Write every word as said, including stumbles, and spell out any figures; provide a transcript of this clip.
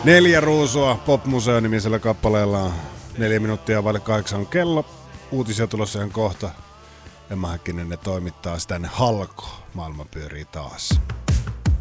Neljä ruusua Pop-museo-nimisellä kappaleella on neljä minuuttia vaille kahdeksan kello. Uutisia tulossa ihan kohta. Emma Häkkinen ne toimittaa sitä ne halko. Maailma pyörii taas.